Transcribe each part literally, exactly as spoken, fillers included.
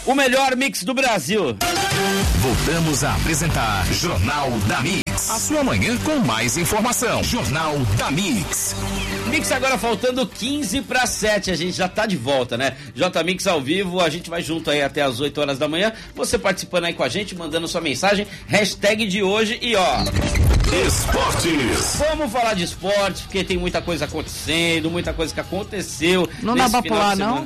O melhor mix do Brasil. Voltamos a apresentar Jornal da Mix. A sua manhã com mais informação. Jornal da Mix. Mix agora faltando quinze para sete. A gente já tá de volta, né? J Mix ao vivo. A gente vai junto aí até as oito horas da manhã. Você participando aí com a gente, mandando sua mensagem. Hashtag de hoje e ó. Esportes. Vamos falar de esporte, porque tem muita coisa acontecendo, muita coisa que aconteceu. Não dá pra pular, não?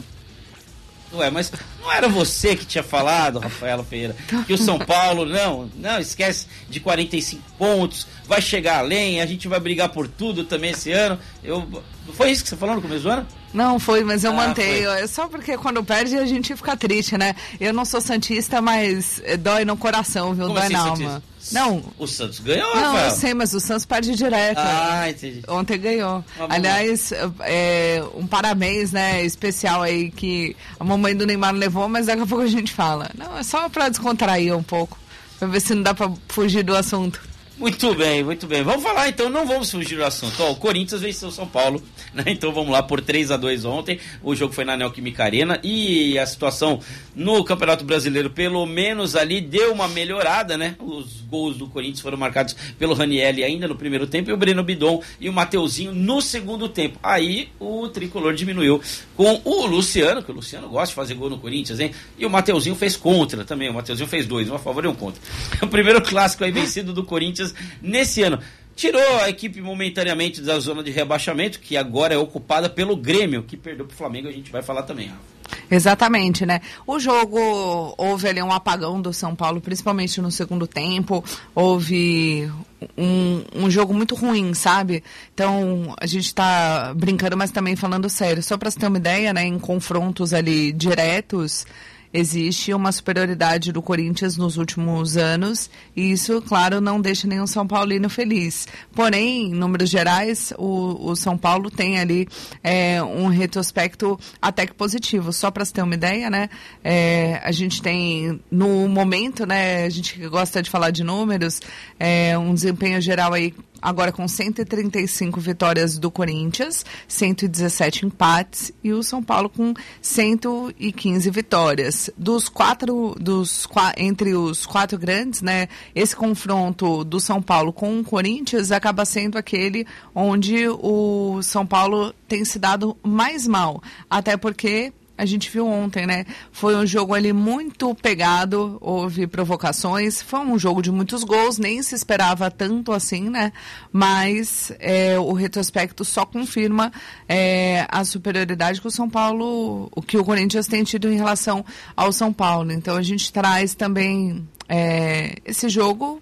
Ué, mas não era você que tinha falado, Rafaela Ferreira, que o São Paulo, não, não, esquece de quarenta e cinco pontos, vai chegar além, a gente vai brigar por tudo também esse ano. Eu, não foi isso que você falou no começo do ano? Não, foi, mas eu ah, mantenho. É só porque quando perde a gente fica triste, né? Eu não sou santista, mas dói no coração, viu? Como dói assim, na santista? alma. Não. O Santos ganhou, Não, Rafael? eu sei, mas o Santos perde direto. Ah, entendi. Ontem ganhou. Vamos Aliás, é, um parabéns, né, especial aí que a mamãe do Neymar levou, mas daqui a pouco a gente fala. Não, é só pra descontrair um pouco, pra ver se não dá pra fugir do assunto. Muito bem, muito bem. Vamos falar então, não vamos fugir do assunto. Ó, o Corinthians venceu o São Paulo, né? Então vamos lá, por três a dois ontem. O jogo foi na Neoquímica Arena e a situação no Campeonato Brasileiro, pelo menos ali, deu uma melhorada, né? Os gols do Corinthians foram marcados pelo Ranieri ainda no primeiro tempo e o Breno Bidon e o Mateuzinho no segundo tempo. Aí o tricolor diminuiu com o Luciano, que o Luciano gosta de fazer gol no Corinthians, hein? E o Mateuzinho fez contra também. O Mateuzinho fez dois, um a favor e um contra. O primeiro clássico aí vencido do Corinthians nesse ano. Tirou a equipe momentaneamente da zona de rebaixamento, que agora é ocupada pelo Grêmio, que perdeu pro Flamengo, a gente vai falar também, Rafa. Exatamente, né? O jogo, houve ali um apagão do São Paulo, principalmente no segundo tempo, houve um, um jogo muito ruim, sabe? Então, a gente tá brincando, mas também falando sério. Só para você ter uma ideia, né, em confrontos ali diretos, existe uma superioridade do Corinthians nos últimos anos e isso, claro, não deixa nenhum São Paulino feliz. Porém, em números gerais, o, o São Paulo tem ali é, um retrospecto até que positivo. Só para você ter uma ideia, né? É, a gente tem, no momento, né? A gente gosta de falar de números, é, um desempenho geral aí agora com cento e trinta e cinco vitórias do Corinthians, cento e dezessete empates e o São Paulo com cento e quinze vitórias. Dos quatro, dos, entre os quatro grandes, né, esse confronto do São Paulo com o Corinthians acaba sendo aquele onde o São Paulo tem se dado mais mal, até porque a gente viu ontem, né? Foi um jogo ali muito pegado, houve provocações, foi um jogo de muitos gols, nem se esperava tanto assim, né? Mas é, o retrospecto só confirma é, a superioridade que o São Paulo, o que o Corinthians tem tido em relação ao São Paulo. Então a gente traz também é, esse jogo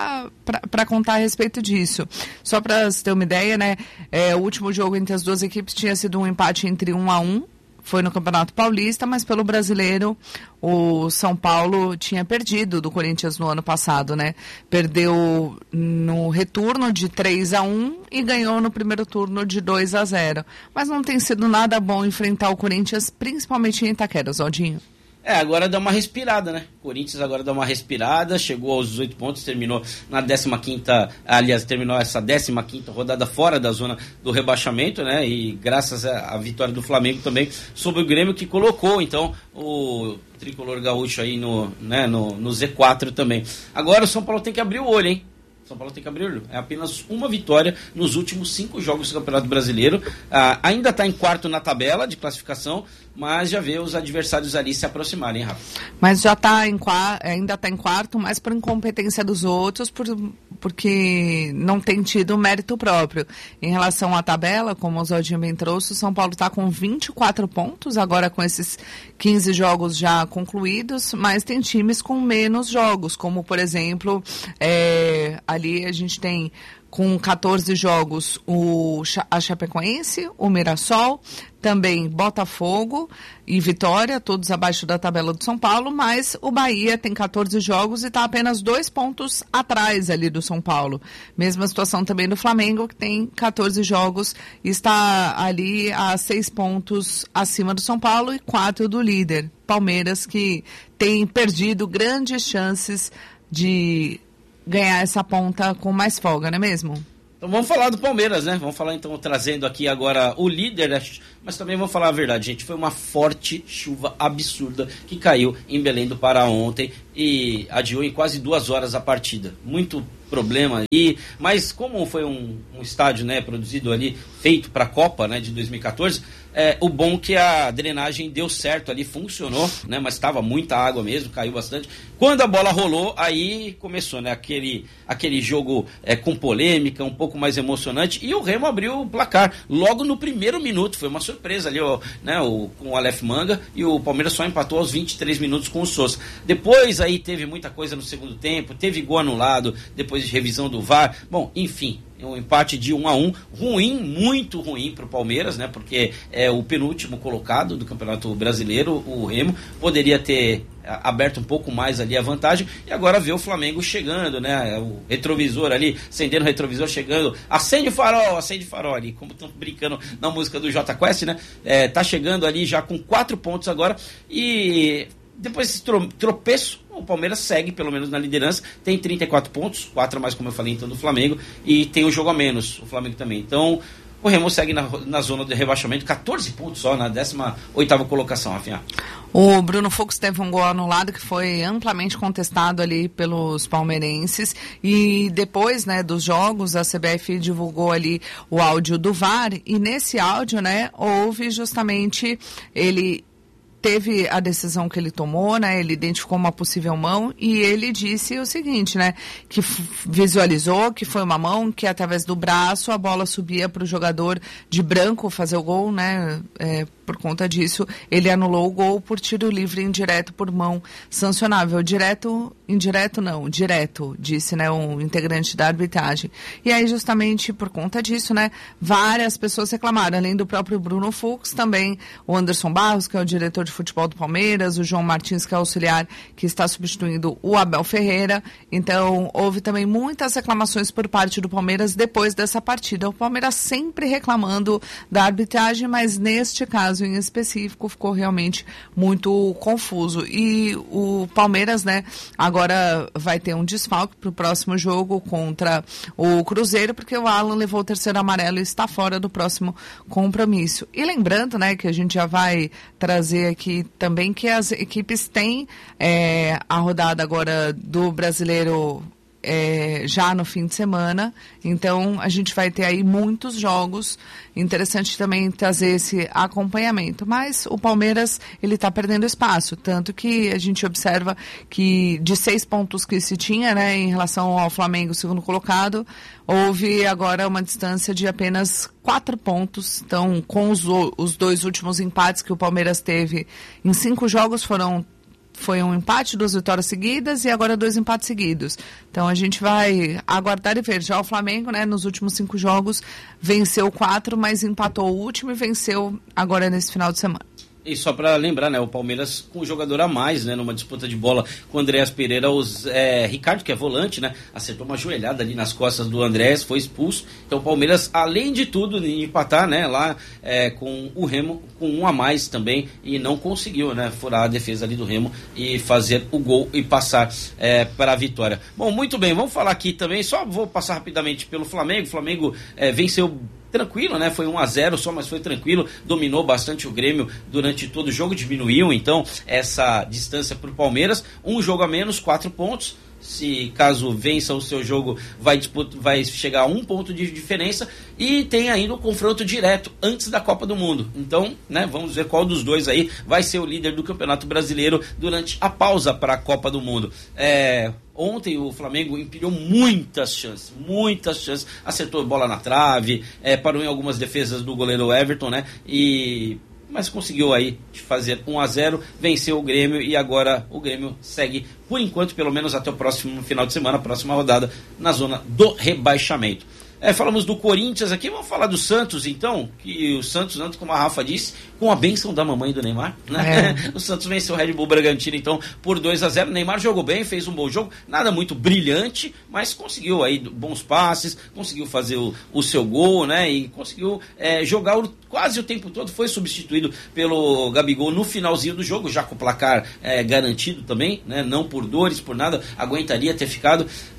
para contar a respeito disso. Só para você ter uma ideia, né? É, o último jogo entre as duas equipes tinha sido um empate entre um a um. Foi no Campeonato Paulista, mas pelo Brasileiro o São Paulo tinha perdido do Corinthians no ano passado, né? Perdeu no retorno de três a um e ganhou no primeiro turno de dois a zero. Mas não tem sido nada bom enfrentar o Corinthians, principalmente em Itaquera, Zaldinho. É, agora dá uma respirada, né? O Corinthians agora dá uma respirada, chegou aos dezoito pontos, terminou na décima quinta, aliás, terminou essa décima quinta rodada fora da zona do rebaixamento, né? E graças à vitória do Flamengo também sobre o Grêmio, que colocou, então, o tricolor gaúcho aí no, né, no, no Z quatro também. Agora o São Paulo tem que abrir o olho, hein? São Paulo tem que abrir o olho. É apenas uma vitória nos últimos cinco jogos do Campeonato Brasileiro. Ah, ainda está em quarto na tabela de classificação, mas já vê os adversários ali se aproximarem, Rafa. Mas já tá em quarto, ainda está em quarto, mas por incompetência dos outros, por, porque não tem tido mérito próprio. Em relação à tabela, como o Zaldinho bem trouxe, o São Paulo está com vinte e quatro pontos, agora com esses quinze jogos já concluídos, mas tem times com menos jogos, como, por exemplo, é, ali a gente tem com catorze jogos o, a Chapecoense, o Mirassol, também Botafogo e Vitória, todos abaixo da tabela do São Paulo, mas o Bahia tem catorze jogos e está apenas dois pontos atrás ali do São Paulo. Mesma situação também do Flamengo, que tem catorze jogos e está ali a seis pontos acima do São Paulo e quatro do líder, Palmeiras, que tem perdido grandes chances de ganhar essa ponta com mais folga, não é mesmo? Então vamos falar do Palmeiras, né? Vamos falar então, trazendo aqui agora o líder, mas também vamos falar a verdade, gente. Foi uma forte chuva absurda que caiu em Belém do Pará ontem e adiou em quase duas horas a partida. Muito problema aí, mas como foi um, um estádio, né, produzido ali, feito para a Copa, né, de dois mil e catorze, é, o bom que a drenagem deu certo ali, funcionou, né, mas estava muita água mesmo, caiu bastante. Quando a bola rolou, aí começou, né, aquele, aquele jogo é, com polêmica, um pouco mais emocionante, e o Remo abriu o placar logo no primeiro minuto. Foi uma surpresa ali, ó, né, o, com o Aleph Manga, e o Palmeiras só empatou aos vinte e três minutos com o Sousa. Depois aí teve muita coisa no segundo tempo, teve gol anulado, depois de revisão do V A R, bom, enfim, um empate de um a um, ruim, muito ruim para o Palmeiras, né, porque é o penúltimo colocado do Campeonato Brasileiro, o Remo, poderia ter aberto um pouco mais ali a vantagem, e agora vê o Flamengo chegando, né, o retrovisor ali, acendendo o retrovisor, chegando, acende o farol, acende o farol ali, como estão brincando na música do Jota Quest, né, é, tá chegando ali já com quatro pontos agora, e depois desse tropeço, o Palmeiras segue, pelo menos na liderança, tem trinta e quatro pontos, quatro a mais, como eu falei, então, do Flamengo, e tem um jogo a menos, o Flamengo também. Então, o Remo segue na, na zona de rebaixamento, catorze pontos só, na décima oitava colocação, Rafinha. O Bruno Fux teve um gol anulado que foi amplamente contestado ali pelos palmeirenses, e depois, né, dos jogos, a C B F divulgou ali o áudio do V A R, e nesse áudio, né, houve justamente ele... teve a decisão que ele tomou, né? Ele identificou uma possível mão e ele disse o seguinte, né? Que visualizou que foi uma mão que através do braço a bola subia para o jogador de branco fazer o gol, né? É, por conta disso, ele anulou o gol por tiro livre indireto por mão sancionável. Direto, indireto não, direto, disse, né, um integrante da arbitragem. E aí, justamente por conta disso, né, várias pessoas reclamaram, além do próprio Bruno Fux, também o Anderson Barros, que é o diretor de futebol do Palmeiras, o João Martins, que é auxiliar, que está substituindo o Abel Ferreira. Então, houve também muitas reclamações por parte do Palmeiras depois dessa partida. O Palmeiras sempre reclamando da arbitragem, mas neste caso em específico ficou realmente muito confuso. E o Palmeiras, né, agora vai ter um desfalque para o próximo jogo contra o Cruzeiro, porque o Alan levou o terceiro amarelo e está fora do próximo compromisso. E lembrando, né, que a gente já vai trazer aqui também que as equipes têm é, a rodada agora do Brasileiro É, já no fim de semana, então a gente vai ter aí muitos jogos. Interessante também trazer esse acompanhamento, mas o Palmeiras ele está perdendo espaço, tanto que a gente observa que de seis pontos que se tinha, né, em relação ao Flamengo, segundo colocado, houve agora uma distância de apenas quatro pontos. Então, com os, os dois últimos empates que o Palmeiras teve em cinco jogos, foram Foi um empate, duas vitórias seguidas e agora dois empates seguidos. Então a gente vai aguardar e ver. Já o Flamengo, né, nos últimos cinco jogos, venceu quatro, mas empatou o último e venceu agora nesse final de semana. E só para lembrar, né, o Palmeiras com um jogador a mais, né, numa disputa de bola com o Andréas Pereira, os, é, Ricardo, que é volante, né, acertou uma joelhada ali nas costas do Andréas, foi expulso. Então o Palmeiras, além de tudo, empatar, né, lá é, com o Remo, com um a mais também, e não conseguiu, né, furar a defesa ali do Remo e fazer o gol e passar é, para a vitória. Bom, muito bem, vamos falar aqui também, só vou passar rapidamente pelo Flamengo. O Flamengo é, venceu tranquilo, né? Foi um a zero só, mas foi tranquilo, dominou bastante o Grêmio durante todo o jogo, diminuiu então essa distância para o Palmeiras, um jogo a menos, quatro pontos. Se caso vença o seu jogo, vai, disputa, vai chegar a um ponto de diferença, e tem ainda o confronto direto antes da Copa do Mundo. Então, né, vamos ver qual dos dois aí vai ser o líder do Campeonato Brasileiro durante a pausa para a Copa do Mundo. É, ontem o Flamengo empilhou muitas chances, muitas chances, acertou bola na trave, é, parou em algumas defesas do goleiro Everton, né, e... mas conseguiu aí fazer um a zero, venceu o Grêmio, e agora o Grêmio segue, por enquanto, pelo menos até o próximo final de semana, próxima rodada, na zona do rebaixamento. É, falamos do Corinthians aqui, vamos falar do Santos então, que o Santos, antes, como a Rafa disse, com a bênção da mamãe do Neymar, né? É. O Santos venceu o Red Bull Bragantino então por dois a zero, o Neymar jogou bem, fez um bom jogo, nada muito brilhante, mas conseguiu aí bons passes, conseguiu fazer o, o seu gol, né, e conseguiu é, jogar o, quase o tempo todo, foi substituído pelo Gabigol no finalzinho do jogo, já com o placar é, garantido também, né, não por dores, por nada, aguentaria ter ficado.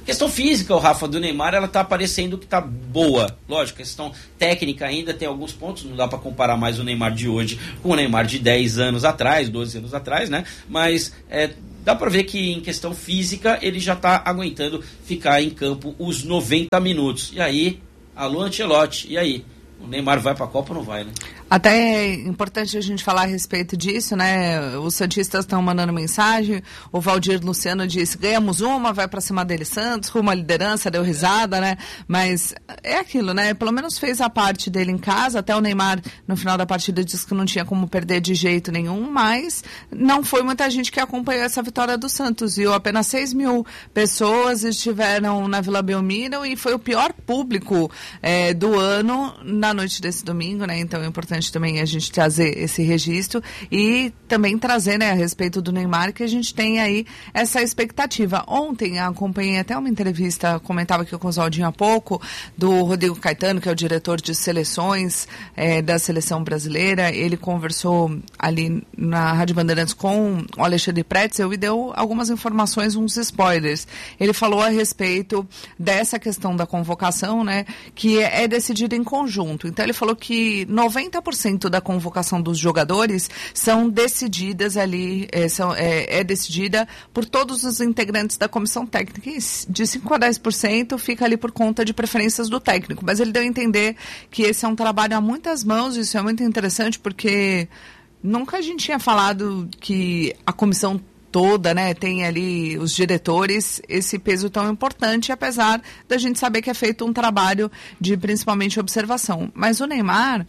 Questão física, o Rafa, do Neymar, ela tá parecendo que tá boa. Lógico, questão técnica ainda tem alguns pontos, não dá para comparar mais o Neymar de hoje com o Neymar de dez anos atrás, doze anos atrás, né? Mas é, dá para ver que em questão física ele já tá aguentando ficar em campo os noventa minutos. E aí, alô Ancelotti, e aí? O Neymar vai para a Copa ou não vai, né? Até é importante a gente falar a respeito disso, né? Os santistas estão mandando mensagem, o Valdir Luciano disse, ganhamos uma, vai para cima dele Santos, rumo à liderança, deu risada, né? Mas é aquilo, né? Pelo menos fez a parte dele em casa, até o Neymar no final da partida disse que não tinha como perder de jeito nenhum, mas não foi muita gente que acompanhou essa vitória do Santos, viu? Apenas seis mil pessoas estiveram na Vila Belmiro e foi o pior público é, do ano na noite desse domingo, né? Então é importante também a gente trazer esse registro e também trazer, né, a respeito do Neymar, que a gente tem aí essa expectativa. Ontem acompanhei até uma entrevista, comentava aqui com o Oswaldinho há pouco, do Rodrigo Caetano, que é o diretor de seleções é, da seleção brasileira. Ele conversou ali na Rádio Bandeirantes com o Alexandre Pretzel e deu algumas informações, uns spoilers. Ele falou a respeito dessa questão da convocação, né, que é decidida em conjunto. Então ele falou que noventa por cento da convocação dos jogadores são decididas ali, é, são, é, é decidida por todos os integrantes da comissão técnica. E de cinco a dez por cento fica ali por conta de preferências do técnico. Mas ele deu a entender que esse é um trabalho a muitas mãos, isso é muito interessante, porque nunca a gente tinha falado que a comissão toda, né, tem ali os diretores, esse peso tão importante, apesar da gente saber que é feito um trabalho de principalmente observação. Mas o Neymar,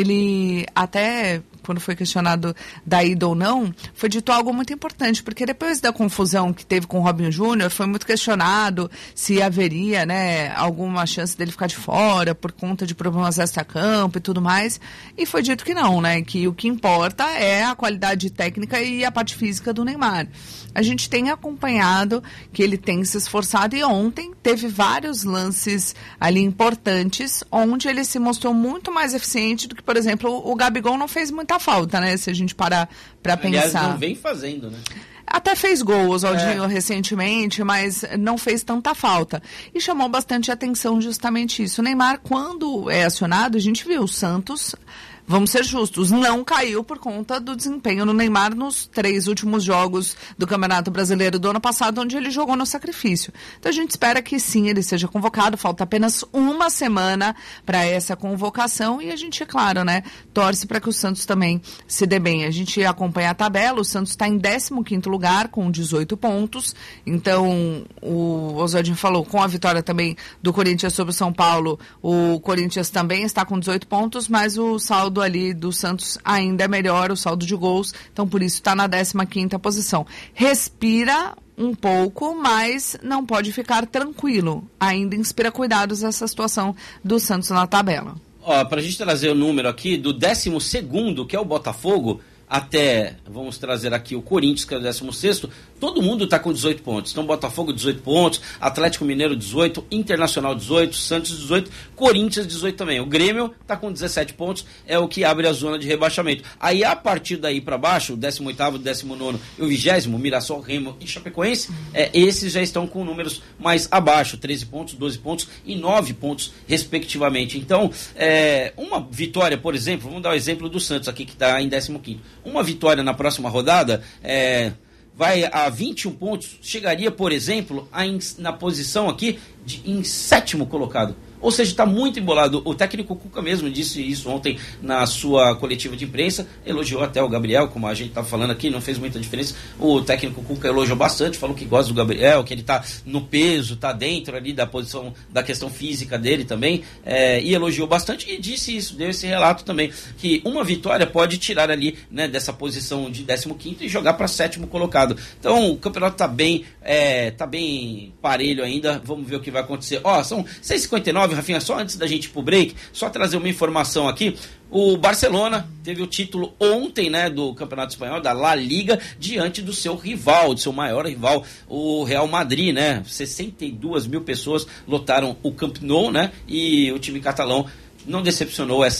ele até, quando foi questionado da ida ou não, foi dito algo muito importante, porque depois da confusão que teve com o Robinho Júnior, foi muito questionado se haveria, né, alguma chance dele ficar de fora por conta de problemas extra-campo e tudo mais, e foi dito que não, né, que o que importa é a qualidade técnica e a parte física do Neymar. A gente tem acompanhado que ele tem se esforçado e ontem teve vários lances ali importantes onde ele se mostrou muito mais eficiente do que, por exemplo, o Gabigol não fez muita falta, né? Se a gente parar para pensar. Aliás, não vem fazendo, né? Até fez gol, Oswaldinho, é. recentemente, mas não fez tanta falta. E chamou bastante atenção justamente isso. O Neymar, quando é acionado, a gente viu o Santos... Vamos ser justos, não caiu por conta do desempenho no Neymar nos três últimos jogos do Campeonato Brasileiro do ano passado, onde ele jogou no sacrifício. Então a gente espera que sim, ele seja convocado, falta apenas uma semana para essa convocação e a gente, é claro, né, torce para que o Santos também se dê bem. A gente acompanha a tabela, o Santos está em décimo quinto lugar com dezoito pontos, então o Oswaldinho falou, com a vitória também do Corinthians sobre o São Paulo, o Corinthians também está com dezoito pontos, mas o saldo ali do Santos ainda é melhor, o saldo de gols, então por isso está na décima quinta posição. Respira um pouco, mas não pode ficar tranquilo. Ainda inspira cuidados essa situação do Santos na tabela. Ó, pra gente trazer o número aqui, do décimo segundo, que é o Botafogo, até, vamos trazer aqui o Corinthians, que é o décimo sexto, todo mundo está com dezoito pontos. Então, Botafogo, dezoito pontos, Atlético Mineiro, dezoito, Internacional, dezoito, Santos, dezoito, Corinthians, dezoito também. O Grêmio está com dezessete pontos, é o que abre a zona de rebaixamento. Aí, a partir daí para baixo, o décimo oitavo, o décimo nono e o vigésimo, Mirassol, Remo e Chapecoense, é, esses já estão com números mais abaixo, treze pontos, doze pontos e nove pontos, respectivamente. Então, é, uma vitória, por exemplo, vamos dar o exemplo do Santos aqui, que está em décimo quinto. Uma vitória na próxima rodada é, vai a vinte e um pontos, chegaria, por exemplo, a in, na posição aqui de, em sétimo colocado. Ou seja, está muito embolado. O técnico Cuca mesmo disse isso ontem na sua coletiva de imprensa, elogiou até o Gabriel, como a gente estava falando aqui, não fez muita diferença. O técnico Cuca elogiou bastante, falou que gosta do Gabriel, que ele está no peso, está dentro ali da posição, da questão física dele também, é, e elogiou bastante e disse isso, deu esse relato também, que uma vitória pode tirar ali, né, dessa posição de décimo quinto e jogar para sétimo colocado. Então o campeonato está bem, é, tá bem parelho ainda, vamos ver o que vai acontecer. Ó, são seis e cinquenta e nove, Rafinha, só antes da gente ir pro break, só trazer uma informação aqui. O Barcelona teve o título ontem, né, do Campeonato Espanhol, da La Liga, diante do seu rival, do seu maior rival, o Real Madrid, né? sessenta e duas mil pessoas lotaram o Camp Nou, né? E o time catalão não decepcionou essa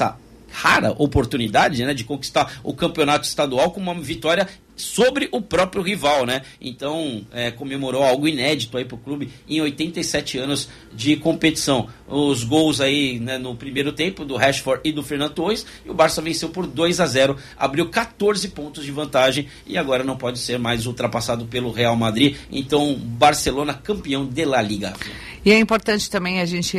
rara oportunidade, né, de conquistar o campeonato estadual com uma vitória sobre o próprio rival, né? Então, é, comemorou algo inédito aí pro clube em oitenta e sete anos de competição. Os gols aí, né, no primeiro tempo do Rashford e do Fernando Torres, e o Barça venceu por dois a zero, abriu catorze pontos de vantagem e agora não pode ser mais ultrapassado pelo Real Madrid. Então, Barcelona campeão de La Liga. E é importante também a gente